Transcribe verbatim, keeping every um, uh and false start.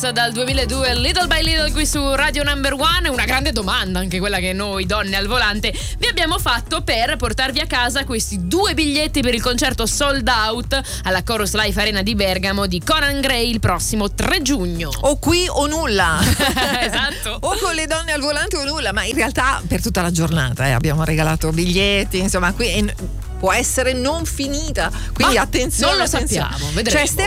Dal duemiladue, Little by Little, qui su Radio Number One. Una grande domanda, anche quella che noi donne al volante vi abbiamo fatto per portarvi a casa questi due biglietti per il concerto sold out alla Chorus Life Arena di Bergamo di Conan Gray il prossimo tre giugno. O qui o nulla. Esatto. O con le donne al volante o nulla, ma in realtà per tutta la giornata eh, abbiamo regalato biglietti, insomma qui può essere non finita, quindi ma attenzione, non lo attenzione. sappiamo, vedremo. C'è